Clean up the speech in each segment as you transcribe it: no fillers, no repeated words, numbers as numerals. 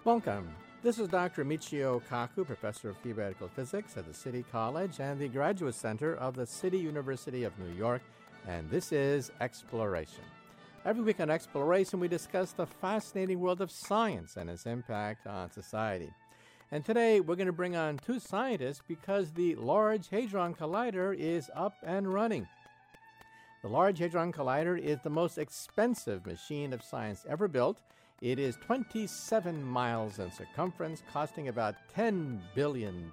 Welcome. This is Dr. Michio Kaku, Professor of Theoretical Physics at the City College and the Graduate Center of the City University of New York, and this is Exploration. Every week on Exploration, we discuss the fascinating world of science and its impact on society. And today, we're going to bring on two scientists because the Large Hadron Collider is up and running. The Large Hadron Collider is the most expensive machine of science ever built. It is 27 miles in circumference, costing about $10 billion.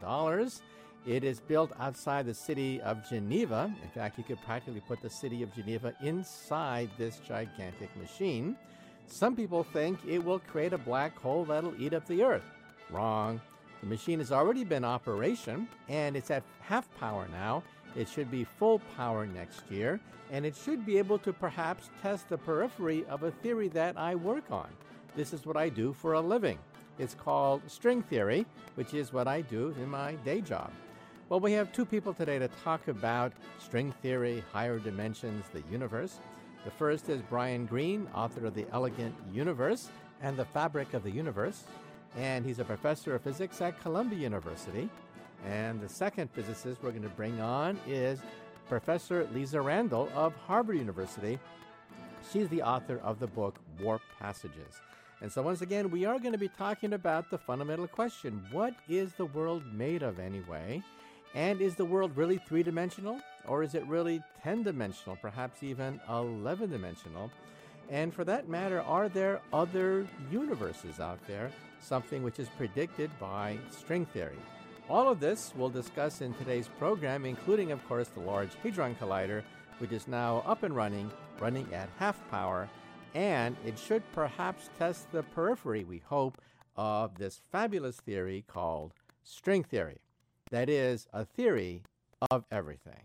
It is built outside the city of Geneva. In fact, you could practically put the city of Geneva inside this gigantic machine. Some people think it will create a black hole that'll eat up the Earth. Wrong. The machine has already been in operation, and it's at half power now. It should be full power next year, and it should be able to perhaps test the periphery of a theory that I work on. This is what I do for a living. It's called string theory, which is what I do in my day job. Well, we have two people today to talk about string theory, higher dimensions, the universe. The first is Brian Greene, author of The Elegant Universe and the Fabric of the Universe, and he's a professor of physics at Columbia University. And the second physicist we're going to bring on is Professor Lisa Randall of Harvard University. She's the author of the book Warp Passages. And so once again, we are going to be talking about the fundamental question, what is the world made of anyway? And is the world really three-dimensional? Or is it really 10-dimensional, perhaps even 11-dimensional? And for that matter, are there other universes out there, something which is predicted by string theory? All of this we'll discuss in today's program, including, of course, the Large Hadron Collider, which is now up and running at half power, and it should perhaps test the periphery, we hope, of this fabulous theory called string theory. That is, a theory of everything.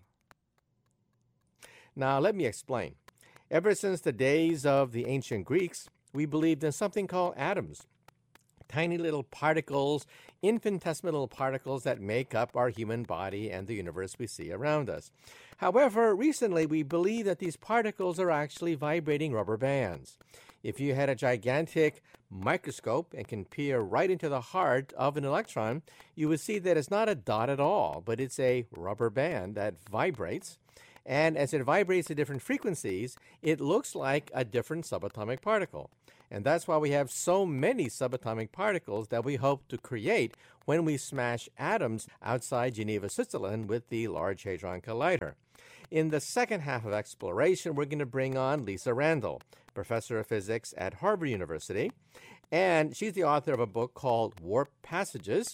Now, let me explain. Ever since the days of the ancient Greeks, we believed in something called atoms. Tiny little particles, infinitesimal particles that make up our human body and the universe we see around us. However, recently we believe that these particles are actually vibrating rubber bands. If you had a gigantic microscope and can peer right into the heart of an electron, you would see that it's not a dot at all, but it's a rubber band that vibrates. And as it vibrates at different frequencies, it looks like a different subatomic particle. And that's why we have so many subatomic particles that we hope to create when we smash atoms outside Geneva, Switzerland with the Large Hadron Collider. In the second half of Exploration, we're going to bring on Lisa Randall, professor of physics at Harvard University. And she's the author of a book called Warp Passages.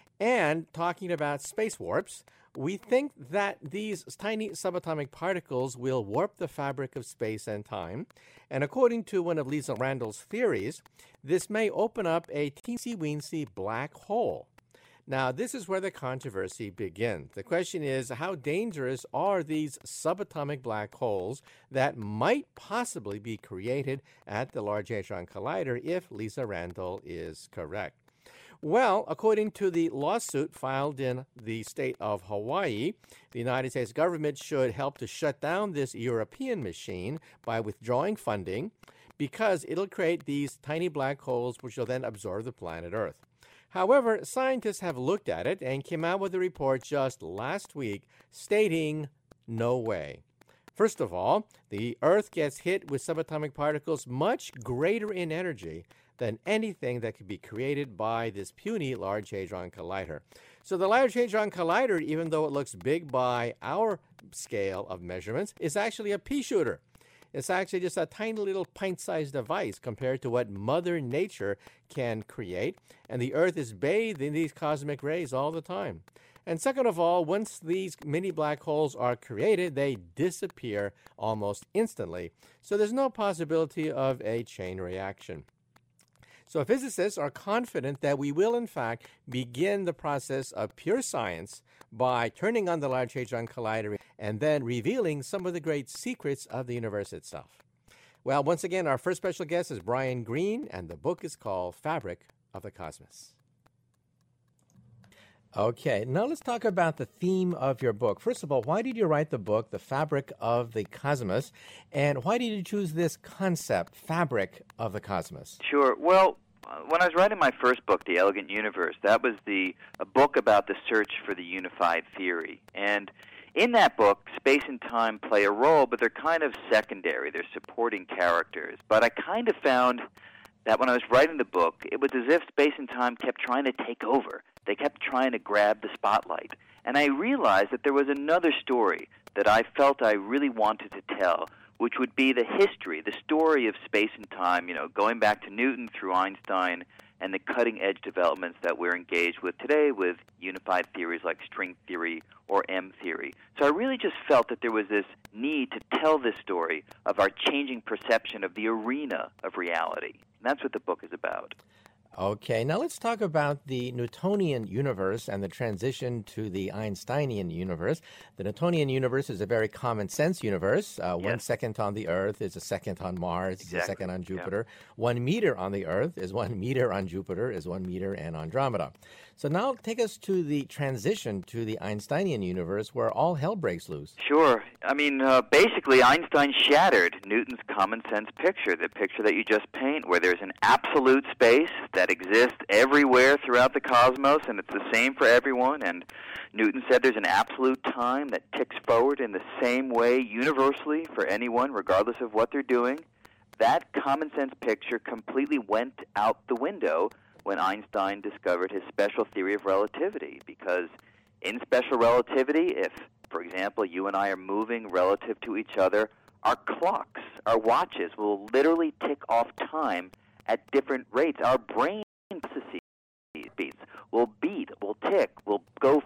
And talking about space warps, we think that these tiny subatomic particles will warp the fabric of space and time. And according to one of Lisa Randall's theories, this may open up a teensy-weensy black hole. Now, this is where the controversy begins. The question is, how dangerous are these subatomic black holes that might possibly be created at the Large Hadron Collider if Lisa Randall is correct? Well, according to the lawsuit filed in the state of Hawaii, the United States government should help to shut down this European machine by withdrawing funding because it'll create these tiny black holes which will then absorb the planet Earth. However, scientists have looked at it and came out with a report just last week stating no way. First of all, the Earth gets hit with subatomic particles much greater in energy than anything that could be created by this puny Large Hadron Collider. So the Large Hadron Collider, even though it looks big by our scale of measurements, is actually a pea shooter. It's actually just a tiny little pint-sized device compared to what Mother Nature can create, and the Earth is bathed in these cosmic rays all the time. And second of all, once these mini black holes are created, they disappear almost instantly. So there's no possibility of a chain reaction. So physicists are confident that we will, in fact, begin the process of pure science by turning on the Large Hadron Collider and then revealing some of the great secrets of the universe itself. Well, once again, our first special guest is Brian Greene, and the book is called Fabric of the Cosmos. Okay, now let's talk about the theme of your book. First of all, why did you write the book, The Fabric of the Cosmos, and why did you choose this concept, Fabric of the Cosmos? Sure. Well, when I was writing my first book, The Elegant Universe, that was a book about the search for the unified theory. And in that book, space and time play a role, but they're kind of secondary. They're supporting characters. But I kind of found that when I was writing the book, it was as if space and time kept trying to take over. They kept trying to grab the spotlight. And I realized that there was another story that I felt I really wanted to tell, which would be the history, the story of space and time, going back to Newton through Einstein and the cutting-edge developments that we're engaged with today with unified theories like string theory or M theory. So I really just felt that there was this need to tell this story of our changing perception of the arena of reality. And that's what the book is about. Okay, now let's talk about the Newtonian universe and the transition to the Einsteinian universe. The Newtonian universe is a very common sense universe. 1 second on the Earth is a second on Mars, is a second on Jupiter. 1 meter on the Earth is 1 meter on Jupiter, is 1 meter in Andromeda. So now take us to the transition to the Einsteinian universe where all hell breaks loose. Sure. I mean, basically Einstein shattered Newton's common sense picture, the picture that you just paint, where there's an absolute space that exists everywhere throughout the cosmos, and it's the same for everyone. And Newton said there's an absolute time that ticks forward in the same way universally for anyone, regardless of what they're doing. That common sense picture completely went out the window when Einstein discovered his special theory of relativity, because in special relativity, if, for example, you and I are moving relative to each other, our clocks, our watches will literally tick off time at different rates. Our brain processes beats will beat, will tick, will go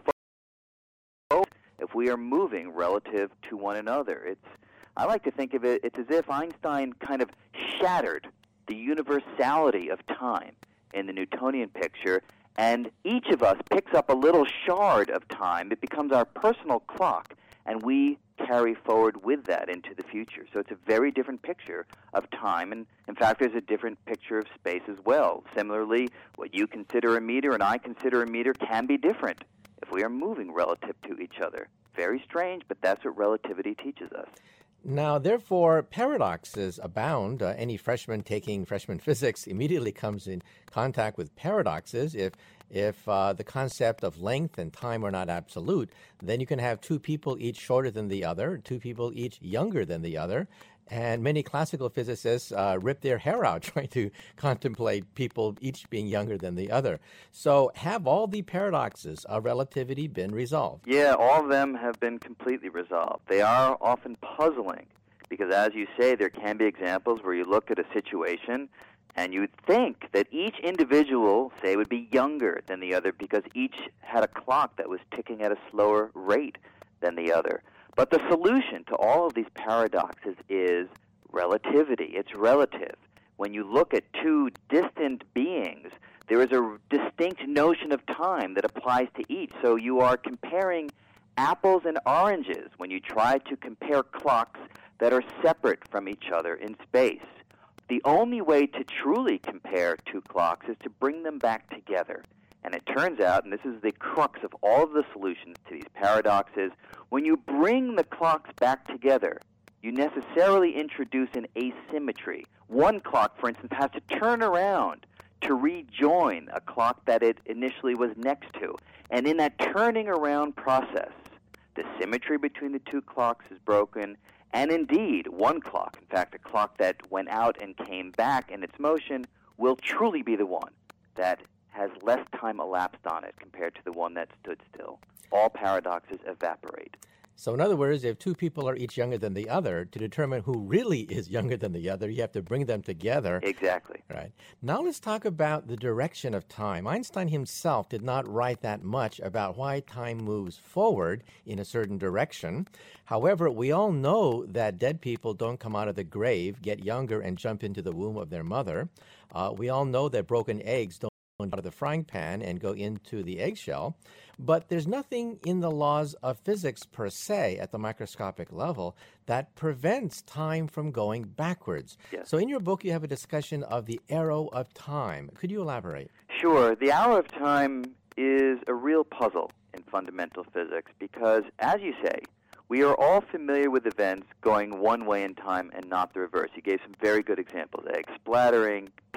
forward if we are moving relative to one another. I like to think of it's as if Einstein kind of shattered the universality of time in the Newtonian picture, and each of us picks up a little shard of time. It becomes our personal clock, and we carry forward with that into the future. So it's a very different picture of time, and in fact there's a different picture of space as well. Similarly, what you consider a meter and I consider a meter can be different if we are moving relative to each other. Very strange, but that's what relativity teaches us. Now, therefore, paradoxes abound. Any freshman taking freshman physics immediately comes in contact with paradoxes. If the concept of length and time are not absolute, then you can have two people each shorter than the other, two people each younger than the other. And many classical physicists rip their hair out trying to contemplate people each being younger than the other. So have all the paradoxes of relativity been resolved? Yeah, all of them have been completely resolved. They are often puzzling because, as you say, there can be examples where you look at a situation and you would think that each individual, say, would be younger than the other because each had a clock that was ticking at a slower rate than the other. But the solution to all of these paradoxes is relativity. It's relative. When you look at two distant beings, there is a distinct notion of time that applies to each. So you are comparing apples and oranges when you try to compare clocks that are separate from each other in space. The only way to truly compare two clocks is to bring them back together. And it turns out, and this is the crux of all of the solutions to these paradoxes, when you bring the clocks back together, you necessarily introduce an asymmetry. One clock, for instance, has to turn around to rejoin a clock that it initially was next to. And in that turning around process, the symmetry between the two clocks is broken, and indeed, one clock, in fact, a clock that went out and came back in its motion, will truly be the one that has less time elapsed on it compared to the one that stood still. All paradoxes evaporate. So in other words, if two people are each younger than the other, to determine who really is younger than the other, you have to bring them together. Exactly. Right. Now let's talk about the direction of time. Einstein himself did not write that much about why time moves forward in a certain direction. However, we all know that dead people don't come out of the grave, get younger, and jump into the womb of their mother. We all know that broken eggs don't out of the frying pan and go into the eggshell. But there's nothing in the laws of physics per se at the microscopic level that prevents time from going backwards. Yes. So in your book, you have a discussion of the arrow of time. Could you elaborate? Sure. The arrow of time is a real puzzle in fundamental physics because, as you say, we are all familiar with events going one way in time and not the reverse. You gave some very good examples: eggs splattering,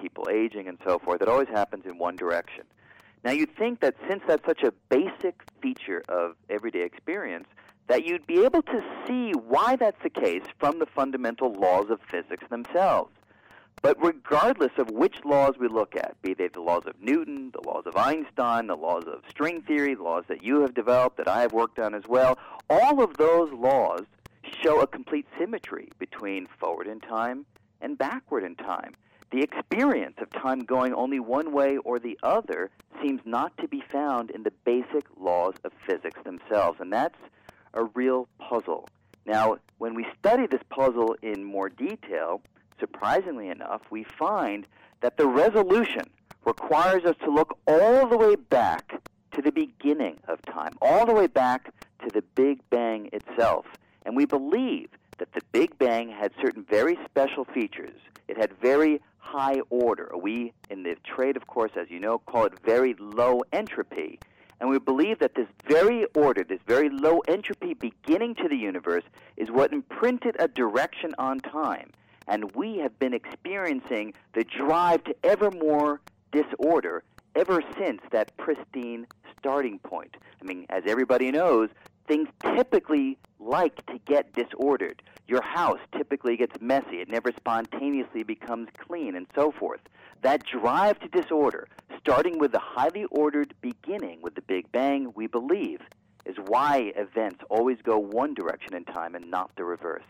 people aging and so forth, it always happens in one direction. Now, you'd think that since that's such a basic feature of everyday experience, that you'd be able to see why that's the case from the fundamental laws of physics themselves. But regardless of which laws we look at, be they the laws of Newton, the laws of Einstein, the laws of string theory, the laws that you have developed, that I have worked on as well, all of those laws show a complete symmetry between forward in time and backward in time. The experience of time going only one way or the other seems not to be found in the basic laws of physics themselves, and that's a real puzzle. Now, when we study this puzzle in more detail, surprisingly enough, we find that the resolution requires us to look all the way back to the beginning of time, all the way back to the Big Bang itself. And we believe that the Big Bang had certain very special features. It had very high order. We, in the trade, of course, as you know, call it very low entropy. And we believe that this very order, this very low entropy beginning to the universe, is what imprinted a direction on time. And we have been experiencing the drive to ever more disorder ever since that pristine starting point. I mean, as everybody knows, things typically like to get disordered. Your house typically gets messy. It never spontaneously becomes clean and so forth. That drive to disorder, starting with the highly ordered beginning with the Big Bang, we believe, is why events always go one direction in time and not the reverse.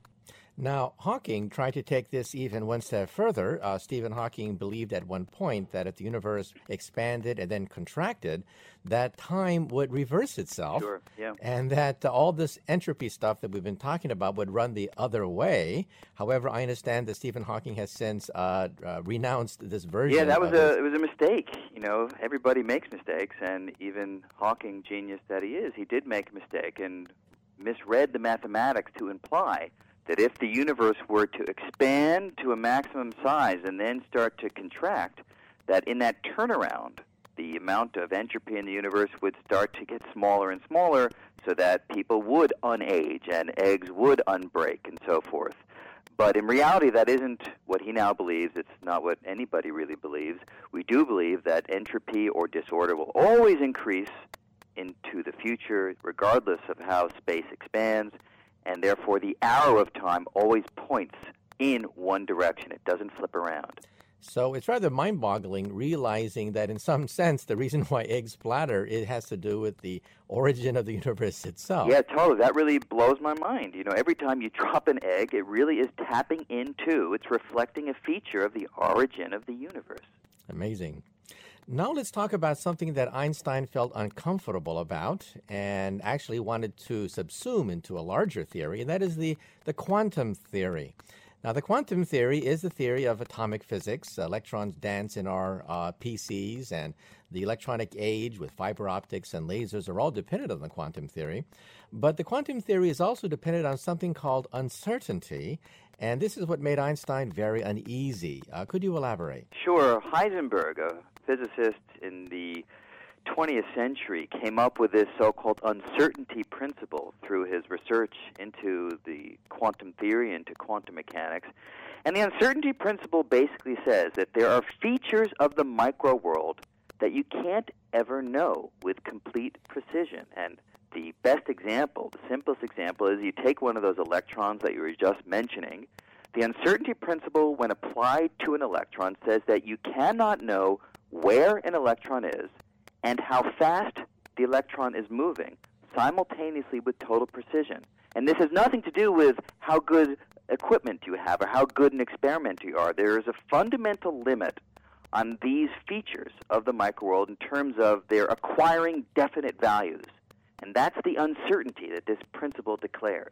Now, Hawking tried to take this even one step further. Stephen Hawking believed at one point that if the universe expanded and then contracted, that time would reverse itself. Sure, yeah. And that all this entropy stuff that we've been talking about would run the other way. However, I understand that Stephen Hawking has since renounced this version. Yeah, it was a mistake. You know, everybody makes mistakes, and even Hawking, genius that he is, he did make a mistake and misread the mathematics to imply that if the universe were to expand to a maximum size and then start to contract, that in that turnaround, the amount of entropy in the universe would start to get smaller and smaller so that people would unage and eggs would unbreak and so forth. But in reality, that isn't what he now believes. It's not what anybody really believes. We do believe that entropy or disorder will always increase into the future, regardless of how space expands, and therefore the arrow of time always points in one direction. It doesn't flip around. So it's rather mind-boggling realizing that in some sense the reason why eggs splatter, it has to do with the origin of the universe itself. Yeah, totally. That really blows my mind. You know, every time you drop an egg, it really is tapping into, it's reflecting a feature of the origin of the universe. Amazing. Now let's talk about something that Einstein felt uncomfortable about and actually wanted to subsume into a larger theory, and that is the quantum theory. Now, the quantum theory is the theory of atomic physics. Electrons dance in our PCs, and the electronic age with fiber optics and lasers are all dependent on the quantum theory. But the quantum theory is also dependent on something called uncertainty, and this is what made Einstein very uneasy. Could you elaborate? Sure. Heisenberg, a physicist in the 20th century, came up with this so-called uncertainty principle through his research into the quantum theory, into quantum mechanics. And the uncertainty principle basically says that there are features of the micro world that you can't ever know with complete precision. And the best example, the simplest example, is you take one of those electrons that you were just mentioning. The uncertainty principle, when applied to an electron, says that you cannot know where an electron is and how fast the electron is moving simultaneously with total precision. And this has nothing to do with how good equipment you have or how good an experimenter you are. There is a fundamental limit on these features of the microworld in terms of their acquiring definite values. And that's the uncertainty that this principle declares.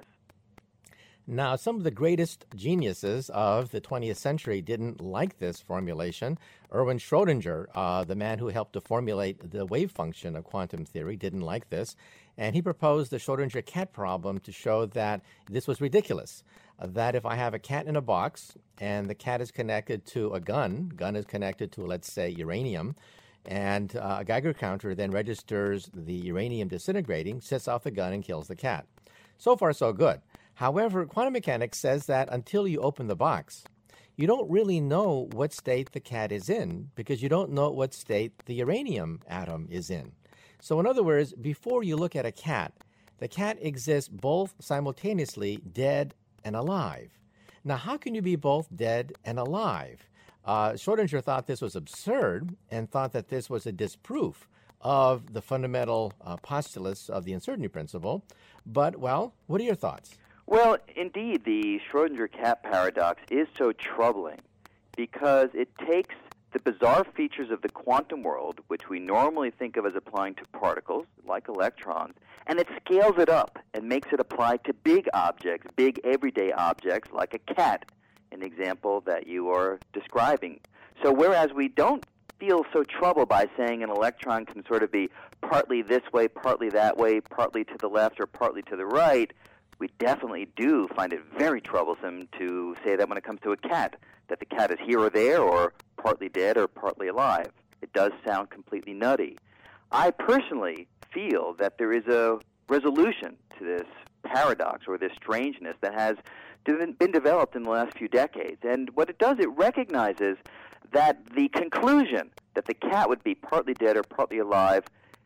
Now, some of the greatest geniuses of the 20th century didn't like this formulation. Erwin Schrödinger, the man who helped to formulate the wave function of quantum theory, didn't like this. And he proposed the Schrödinger cat problem to show that this was ridiculous. That if I have a cat in a box and the cat is connected to a gun is connected to, let's say, uranium, and a Geiger counter then registers the uranium disintegrating, sets off the gun, and kills the cat. So far, so good. However, quantum mechanics says that until you open the box, you don't really know what state the cat is in because you don't know what state the uranium atom is in. So in other words, before you look at a cat, the cat exists both simultaneously dead and alive. Now, how can you be both dead and alive? Schrodinger thought this was absurd and thought that this was a disproof of the fundamental postulates of the uncertainty principle. But, well, what are your thoughts? Well, indeed, the Schrodinger cat paradox is so troubling because it takes the bizarre features of the quantum world, which we normally think of as applying to particles, like electrons, and it scales it up and makes it apply to big objects, big everyday objects, like a cat, an example that you are describing. So whereas we don't feel so troubled by saying an electron can sort of be partly this way, partly that way, partly to the left or partly to the right, we definitely do find it very troublesome to say that when it comes to a cat, that the cat is here or there or partly dead or partly alive. It does sound completely nutty. I personally feel that there is a resolution to this paradox or this strangeness that has been developed in the last few decades. And what it does, it recognizes that the conclusion that the cat would be partly dead or partly alive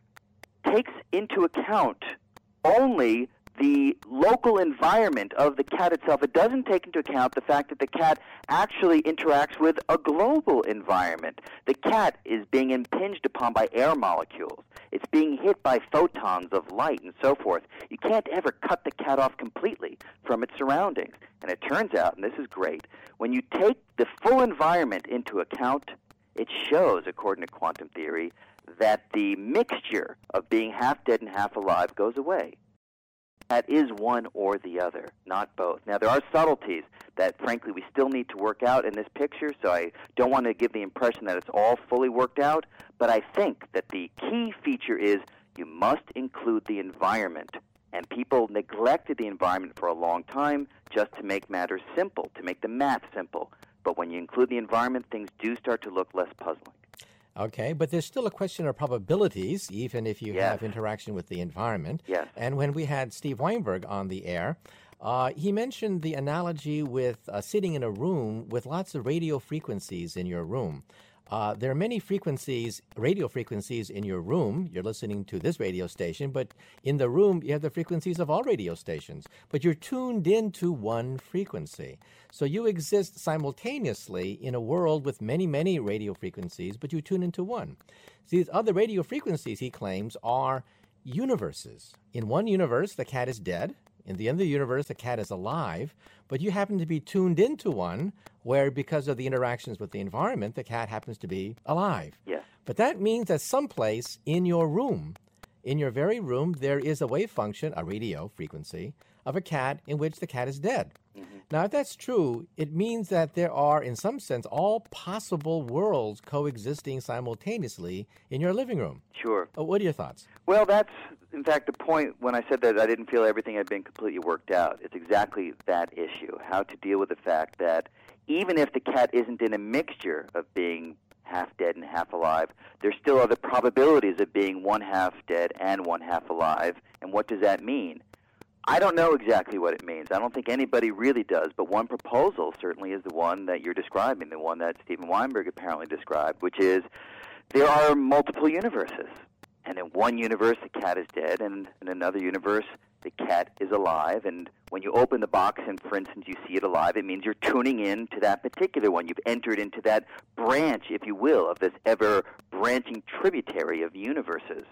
takes into account only the local environment of the cat itself. It doesn't take into account the fact that the cat actually interacts with a global environment. The cat is being impinged upon by air molecules. It's being hit by photons of light and so forth. You can't ever cut the cat off completely from its surroundings. And it turns out, and this is great, when you take the full environment into account, it shows, according to quantum theory, that the mixture of being half dead and half alive goes away. That is one or the other, not both. Now, there are subtleties that, frankly, we still need to work out in this picture, so I don't want to give the impression that it's all fully worked out, but I think that the key feature is you must include the environment. And people neglected the environment for a long time just to make matters simple, to make the math simple. But when you include the environment, things do start to look less puzzling. Okay, but there's still a question of probabilities, even if you Yes. have interaction with the environment. Yes. And when we had Steve Weinberg on the air, he mentioned the analogy with sitting in a room with lots of radio frequencies in your room. There are many frequencies, radio frequencies in your room. You're listening to this radio station, but in the room, you have the frequencies of all radio stations. But you're tuned into one frequency. So you exist simultaneously in a world with many, many radio frequencies, but you tune into one. So these other radio frequencies, he claims, are universes. In one universe, the cat is dead. In the other universe, the cat is alive, but you happen to be tuned into one where, because of the interactions with the environment, the cat happens to be alive. Yes. But that means that someplace in your room, in your very room, there is a wave function, a radio frequency, of a cat in which the cat is dead. Mm-hmm. Now, if that's true, it means that there are, in some sense, all possible worlds coexisting simultaneously in your living room. Sure. What are your thoughts? Well, that's, in fact, the point when I said that I didn't feel everything had been completely worked out. It's exactly that issue, how to deal with the fact that even if the cat isn't in a mixture of being half dead and half alive, there still are the probabilities of being one half dead and one half alive. And what does that mean? I don't know exactly what it means. I don't think anybody really does, but one proposal certainly is the one that you're describing, the one that Stephen Weinberg apparently described, which is there are multiple universes. And in one universe, the cat is dead, and in another universe, the cat is alive. And when you open the box and, for instance, you see it alive, it means you're tuning in to that particular one. You've entered into that branch, if you will, of this ever-branching tributary of universes.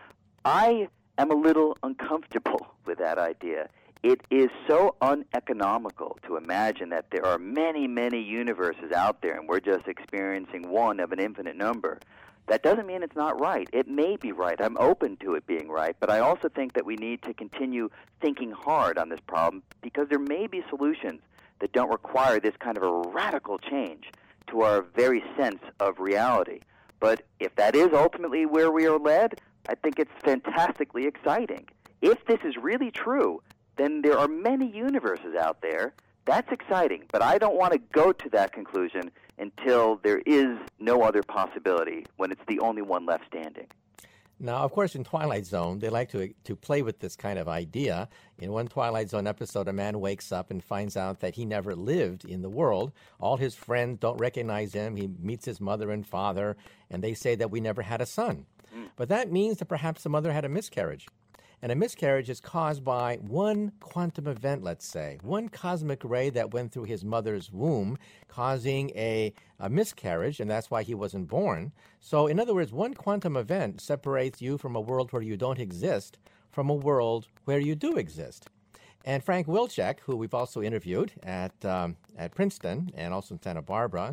I am a little uncomfortable with that idea. It is so uneconomical to imagine that there are many, many universes out there, and we're just experiencing one of an infinite number. That doesn't mean it's not right. It may be right. I'm open to it being right, but I also think that we need to continue thinking hard on this problem because there may be solutions that don't require this kind of a radical change to our very sense of reality. But if that is ultimately where we are led, I think it's fantastically exciting. If this is really true, then there are many universes out there. That's exciting, but I don't want to go to that conclusion until there is no other possibility, when it's the only one left standing. Now, of course, in Twilight Zone, they like to play with this kind of idea. In one Twilight Zone episode, a man wakes up and finds out that he never lived in the world. All his friends don't recognize him. He meets his mother and father, and they say that we never had a son. But that means that perhaps the mother had a miscarriage. And a miscarriage is caused by one quantum event, let's say, one cosmic ray that went through his mother's womb, causing a miscarriage, and that's why he wasn't born. So, in other words, one quantum event separates you from a world where you don't exist from a world where you do exist. And Frank Wilczek, who we've also interviewed at Princeton and also in Santa Barbara,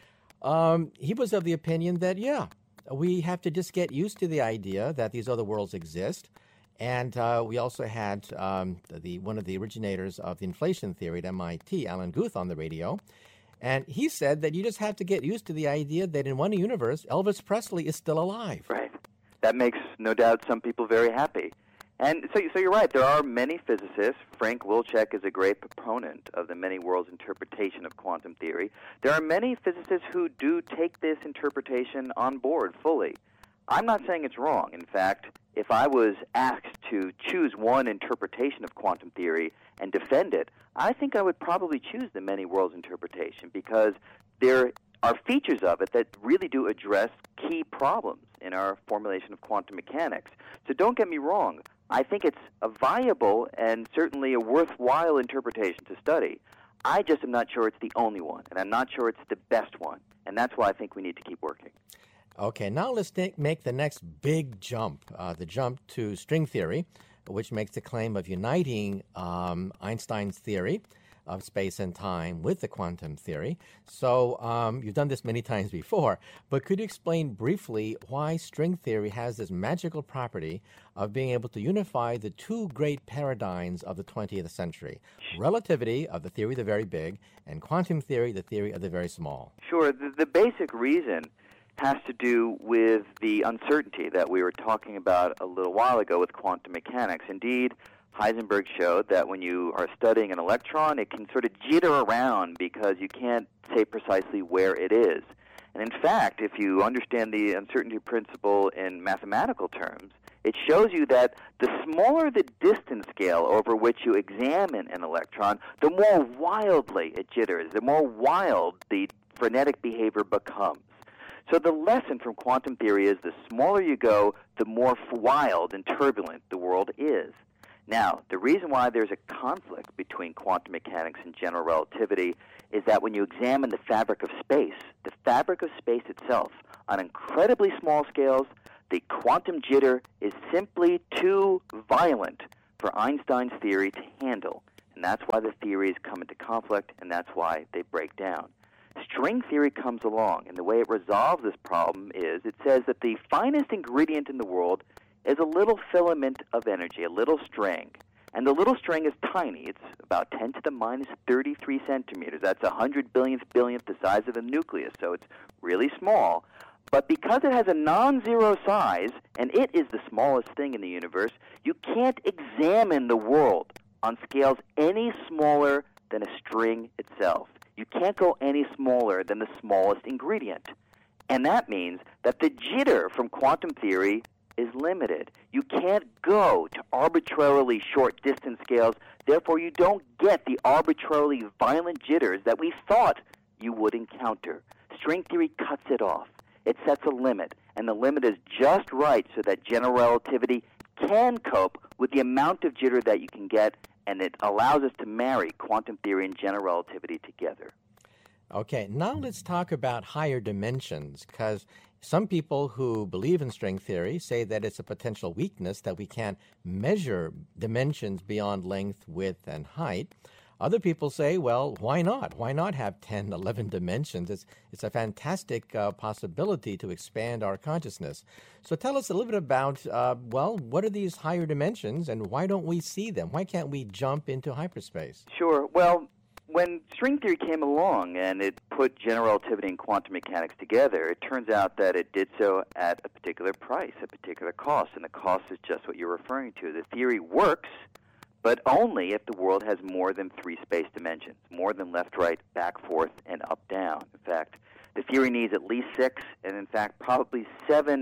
he was of the opinion that, yeah, we have to just get used to the idea that these other worlds exist. And we also had one of the originators of the inflation theory at MIT, Alan Guth, on the radio. And he said that you just have to get used to the idea that in one universe, Elvis Presley is still alive. Right. That makes, no doubt, some people very happy. And so you're right. There are many physicists. Frank Wilczek is a great proponent of the many worlds interpretation of quantum theory. There are many physicists who do take this interpretation on board fully. I'm not saying it's wrong. In fact, if I was asked to choose one interpretation of quantum theory and defend it, I think I would probably choose the many worlds interpretation because there are features of it that really do address key problems in our formulation of quantum mechanics. So don't get me wrong. I think it's a viable and certainly a worthwhile interpretation to study. I just am not sure it's the only one, and I'm not sure it's the best one. And that's why I think we need to keep working. Okay, now let's make the next big jump, the jump to string theory, which makes the claim of uniting Einstein's theory of space and time with the quantum theory. So you've done this many times before, but could you explain briefly why string theory has this magical property of being able to unify the two great paradigms of the 20th century, relativity of the theory of the very big and quantum theory, the theory of the very small? Sure. The basic reason has to do with the uncertainty that we were talking about a little while ago with quantum mechanics. Indeed, Heisenberg showed that when you are studying an electron, it can sort of jitter around because you can't say precisely where it is. And in fact, if you understand the uncertainty principle in mathematical terms, it shows you that the smaller the distance scale over which you examine an electron, the more wildly it jitters, the more wild the frenetic behavior becomes. So the lesson from quantum theory is the smaller you go, the more wild and turbulent the world is. Now, the reason why there's a conflict between quantum mechanics and general relativity is that when you examine the fabric of space itself, on incredibly small scales, the quantum jitter is simply too violent for Einstein's theory to handle. And that's why the theories come into conflict, and that's why they break down. String theory comes along, and the way it resolves this problem is it says that the finest ingredient in the world is a little filament of energy, a little string. And the little string is tiny. It's about 10 to the minus 33 centimeters. That's 100 billionth the size of a nucleus, so it's really small. But because it has a non-zero size, and it is the smallest thing in the universe, you can't examine the world on scales any smaller than a string itself. You can't go any smaller than the smallest ingredient. And that means that the jitter from quantum theory is limited. You can't go to arbitrarily short distance scales, therefore you don't get the arbitrarily violent jitters that we thought you would encounter. String theory cuts it off. It sets a limit, and the limit is just right so that general relativity can cope with the amount of jitter that you can get, and it allows us to marry quantum theory and general relativity together. Okay, now let's talk about higher dimensions, because some people who believe in string theory say that it's a potential weakness that we can't measure dimensions beyond length, width, and height. Other people say, well, why not? Why not have 10, 11 dimensions? It's a fantastic possibility to expand our consciousness. So tell us a little bit about, what are these higher dimensions and why don't we see them? Why can't we jump into hyperspace? Sure. Well, when string theory came along and it put general relativity and quantum mechanics together, it turns out that it did so at a particular price, a particular cost, and the cost is just what you're referring to. The theory works, but only if the world has more than 3 space dimensions, more than left, right, back, forth, and up, down. In fact, the theory needs at least 6, and in fact, probably 7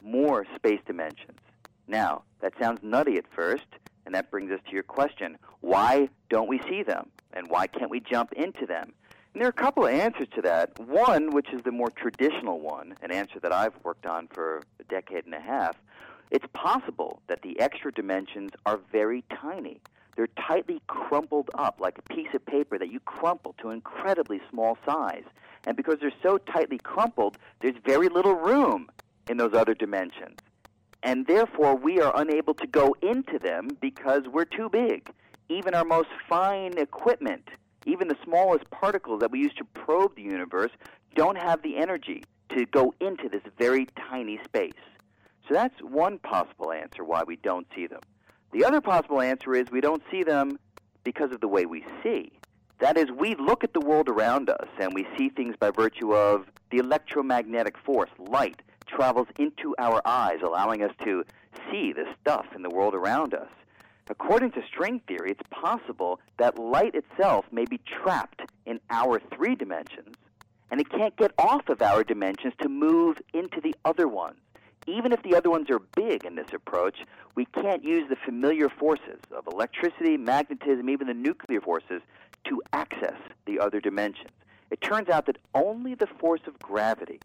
more space dimensions. Now, that sounds nutty at first, and that brings us to your question. Why don't we see them, and why can't we jump into them? And there are a couple of answers to that. One, which is the more traditional one, an answer that I've worked on for a decade and a half, it's possible that the extra dimensions are very tiny. They're tightly crumpled up like a piece of paper that you crumple to an incredibly small size. And because they're so tightly crumpled, there's very little room in those other dimensions. And therefore, we are unable to go into them because we're too big. Even our most fine equipment, even the smallest particles that we use to probe the universe, don't have the energy to go into this very tiny space. So that's one possible answer why we don't see them. The other possible answer is we don't see them because of the way we see. That is, we look at the world around us and we see things by virtue of the electromagnetic force, light, travels into our eyes, allowing us to see the stuff in the world around us. According to string theory, it's possible that light itself may be trapped in our 3 dimensions, and it can't get off of our dimensions to move into the other ones. Even if the other ones are big in this approach, we can't use the familiar forces of electricity, magnetism, even the nuclear forces to access the other dimensions. It turns out that only the force of gravity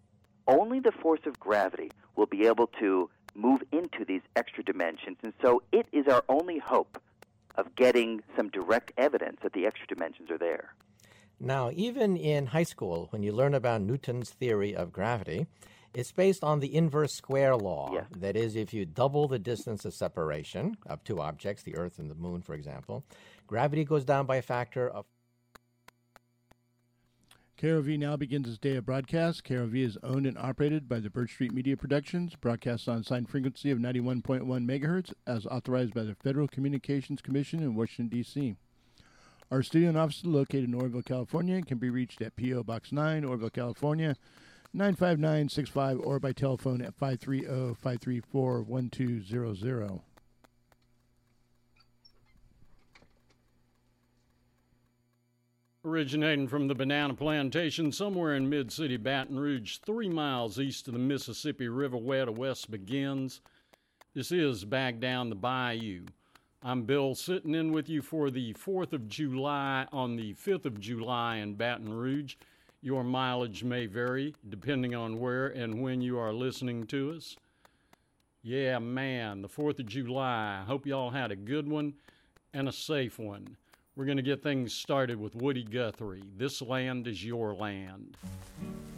will be able to move into these extra dimensions, and so it is our only hope of getting some direct evidence that the extra dimensions are there. Now, even in high school, when you learn about Newton's theory of gravity, it's based on the inverse square law. Yes. That is, if you double the distance of separation of 2 objects, the Earth and the Moon, for example, gravity goes down by a factor of... KROV now begins its day of broadcast. KROV is owned and operated by the Birch Street Media Productions, broadcasts on assigned frequency of 91.1 megahertz, as authorized by the Federal Communications Commission in Washington, D.C. Our studio and office is located in Oroville, California, and can be reached at P.O. Box 9, Oroville, California, 95965, or by telephone at 530-534-1200. Originating from the Banana Plantation somewhere in mid-city Baton Rouge, 3 miles east of the Mississippi River where the West begins, this is Back Down the Bayou. I'm Bill, sitting in with you for the 4th of July on the 5th of July in Baton Rouge. Your mileage may vary depending on where and when you are listening to us. Yeah, man, the 4th of July. Hope y'all had a good one and a safe one. We're going to get things started with Woody Guthrie. This land is your land.